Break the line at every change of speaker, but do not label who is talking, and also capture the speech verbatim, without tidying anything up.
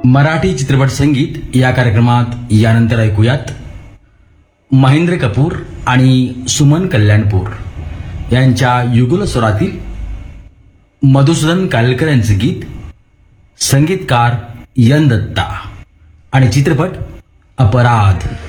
मराठी चित्रपट संगीत या कार्यक्रमात यानंतर ऐकूयात महेंद्र कपूर आणि सुमन कल्याणपूर यांच्या युगल स्वरातील मधुसूदन कालेलकर यांचे गीत, संगीतकार यन दत्ता आणि चित्रपट अपराध.